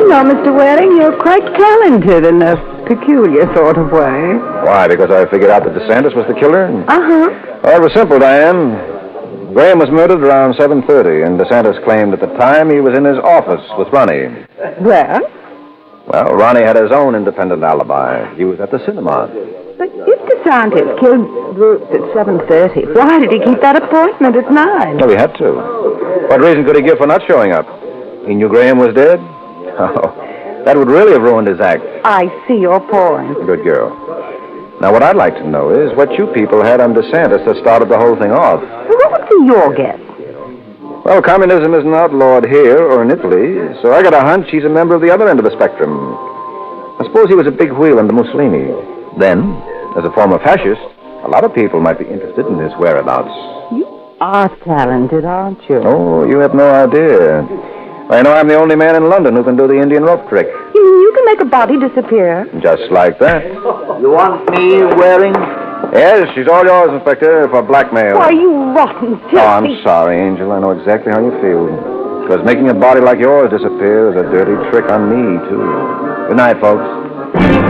You know, Mr. Waring, you're quite talented in a peculiar sort of way. Why, because I figured out that DeSantis was the killer? Uh-huh. Well, it was simple, Diane. Graham was murdered around 7:30, and DeSantis claimed at the time he was in his office with Ronnie. Well? Well, Ronnie had his own independent alibi. He was at the cinema. But if DeSantis killed Brooks at 7:30, why did he keep that appointment at 9? Well, he had to. What reason could he give for not showing up? He knew Graham was dead? Oh, that would really have ruined his act. I see your point. Good girl. Now, what I'd like to know is what you people had on DeSantis that started the whole thing off. Well, what would be your guess? Well, communism isn't outlawed here or in Italy, so I got a hunch he's a member of the other end of the spectrum. I suppose he was a big wheel under Mussolini. Then, as a former fascist, a lot of people might be interested in his whereabouts. You are talented, aren't you? Oh, you have no idea. I know I'm the only man in London who can do the Indian rope trick. You mean you can make a body disappear? Just like that. You want me, Waring? Yes, she's all yours, Inspector, for blackmail. Why, you rotten filthy... Oh, I'm sorry, Angel. I know exactly how you feel. Because making a body like yours disappear is a dirty trick on me, too. Good night, folks.